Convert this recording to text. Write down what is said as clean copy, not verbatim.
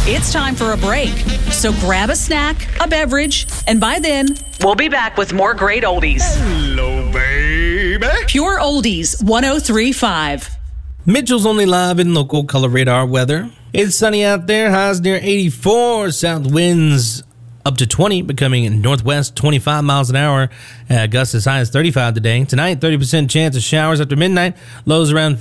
It's time for a break. So grab a snack, a beverage, and by then, we'll be back with more great oldies. Hello, baby. Pure Oldies 103.5. Mitchell's only live in local color radar weather. It's sunny out there, highs near 84, south winds up to 20, becoming northwest 25 miles an hour. Gusts as high as 35 today. Tonight, 30% chance of showers after midnight, lows around